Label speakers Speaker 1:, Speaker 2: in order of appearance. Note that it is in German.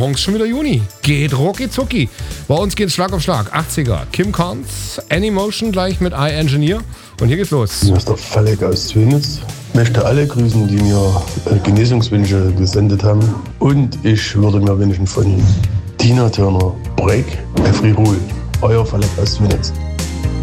Speaker 1: morgen ist schon wieder Juni. Geht rucki zucki. Bei uns geht's Schlag auf Schlag. 80er. Kim Carnes, Anymotion gleich mit iEngineer. Und hier geht's los.
Speaker 2: Hier ist der Falek aus Zwinitz. Ich möchte alle grüßen, die mir Genesungswünsche gesendet haben. Und ich würde mir wünschen von Tina Turner, Break, Every Rule. Euer Falek aus Zwinitz.